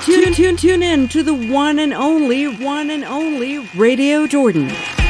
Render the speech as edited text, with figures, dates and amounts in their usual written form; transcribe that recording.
Tune in to the one and only Radio Jordan.